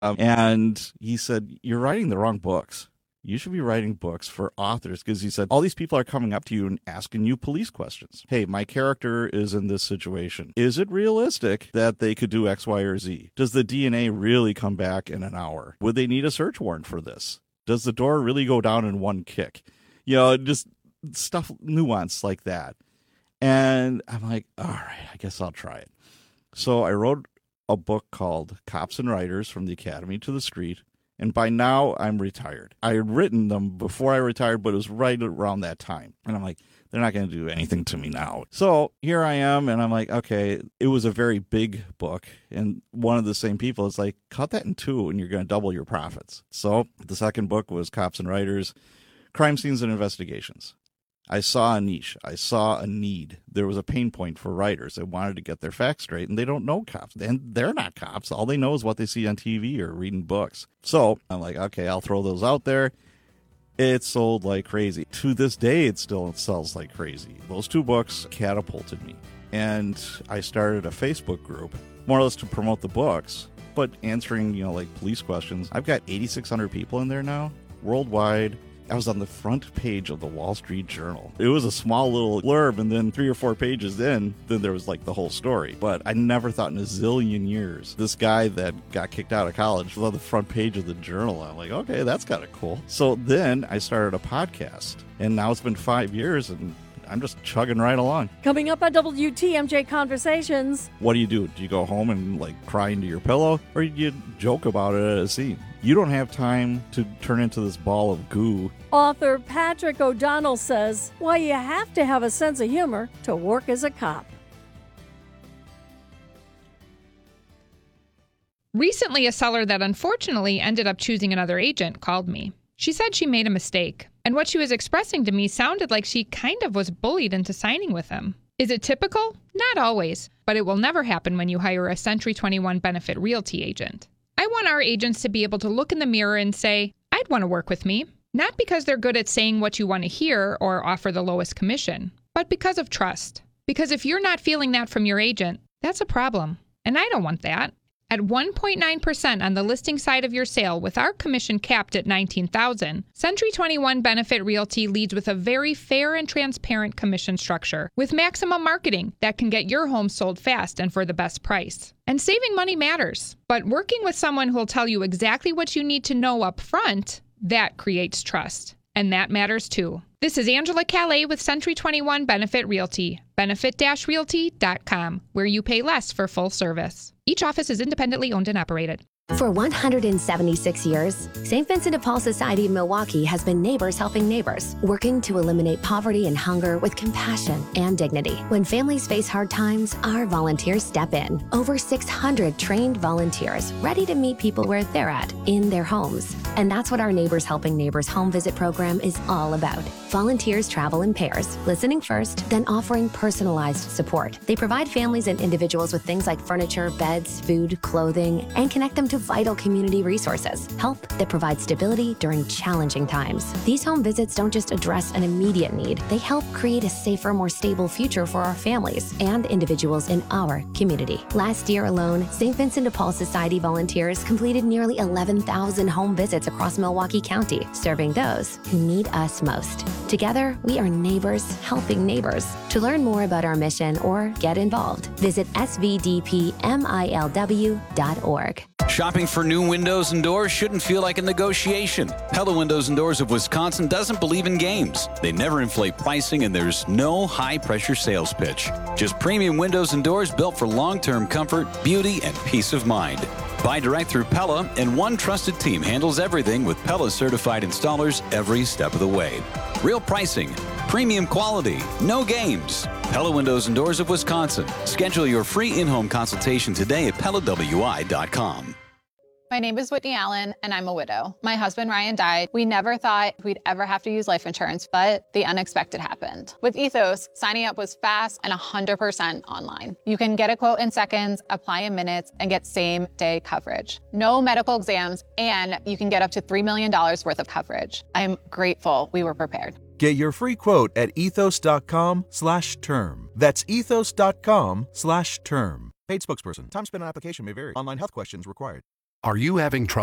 And he said, "You're writing the wrong books. You should be writing books for authors," because he said, all these people are coming up to you and asking you police questions. Hey, my character is in this situation. Is it realistic that they could do X, Y, or Z? Does the DNA really come back in an hour? Would they need a search warrant for this? Does the door really go down in one kick? Just stuff, nuance like that. And I'm like, all right, I guess I'll try it. So I wrote a book called Cops and Writers from the Academy to the Street. And by now, I'm retired. I had written them before I retired, but it was right around that time. And I'm like, they're not going to do anything to me now. So here I am, and I'm like, okay, it was a very big book. And one of the same people is like, cut that in two, and you're going to double your profits. So the second book was Cops and Writers, Crime Scenes and Investigations. I saw a niche. I saw a need. There was a pain point for writers that wanted to get their facts straight, and they don't know cops. And they're not cops. All they know is what they see on TV or reading books. So I'm like, okay, I'll throw those out there. It sold like crazy. To this day, it still sells like crazy. Those two books catapulted me. And I started a Facebook group, more or less to promote the books, but answering, like police questions. I've got 8,600 people in there now, worldwide. I was on the front page of the Wall Street Journal. It was a small little blurb, and then 3 or 4 pages in, then there was like the whole story. But I never thought in a zillion years this guy that got kicked out of college was on the front page of the Journal. I'm like, okay, that's kind of cool. So then I started a podcast, and now it's been 5 years, and I'm just chugging right along. Coming up on WTMJ Conversations. What do? Do you go home and cry into your pillow, or do you joke about it at a scene? You don't have time to turn into this ball of goo. Author Patrick O'Donnell says why you have to have a sense of humor to work as a cop. Recently, a seller that unfortunately ended up choosing another agent called me. She said she made a mistake, and what she was expressing to me sounded like she kind of was bullied into signing with him. Is it typical? Not always, but it will never happen when you hire a Century 21 Benefit Realty agent. I want our agents to be able to look in the mirror and say, I'd want to work with me. Not because they're good at saying what you want to hear or offer the lowest commission, but because of trust. Because if you're not feeling that from your agent, that's a problem. And I don't want that. At 1.9% on the listing side of your sale with our commission capped at $19,000, Century 21 Benefit Realty leads with a very fair and transparent commission structure with maximum marketing that can get your home sold fast and for the best price. And saving money matters, but working with someone who'll tell you exactly what you need to know up front, that creates trust. And that matters too. This is Angela Calais with Century 21 Benefit Realty, benefit-realty.com, where you pay less for full service. Each office is independently owned and operated. For 176 years, St. Vincent de Paul Society of Milwaukee has been neighbors helping neighbors, working to eliminate poverty and hunger with compassion and dignity. When families face hard times, our volunteers step in. Over 600 trained volunteers ready to meet people where they're at, in their homes. And that's what our Neighbors Helping Neighbors home visit program is all about. Volunteers travel in pairs, listening first, then offering personalized support. They provide families and individuals with things like furniture, beds, food, clothing, and connect them to vital community resources, help that provides stability during challenging times. These home visits don't just address an immediate need, they help create a safer, more stable future for our families and individuals in our community. Last year alone, St. Vincent de Paul Society volunteers completed nearly 11,000 home visits across Milwaukee County, serving those who need us most. Together, we are neighbors helping neighbors. To learn more about our mission or get involved, visit svdpmilw.org. Shopping for new windows and doors shouldn't feel like a negotiation. Pella Windows and Doors of Wisconsin doesn't believe in games. They never inflate pricing, and there's no high-pressure sales pitch. Just premium windows and doors built for long-term comfort, beauty, and peace of mind. Buy direct through Pella, and one trusted team handles everything with Pella-certified installers every step of the way. Real pricing, premium quality, no games. Pella Windows and Doors of Wisconsin. Schedule your free in-home consultation today at PellaWI.com. My name is Whitney Allen, and I'm a widow. My husband, Ryan, died. We never thought we'd ever have to use life insurance, but the unexpected happened. With Ethos, signing up was fast and 100% online. You can get a quote in seconds, apply in minutes, and get same-day coverage. No medical exams, and you can get up to $3 million worth of coverage. I'm grateful we were prepared. Get your free quote at ethos.com/term. That's ethos.com/term. Paid spokesperson. Time spent on application may vary. Online health questions required. Are you having trouble?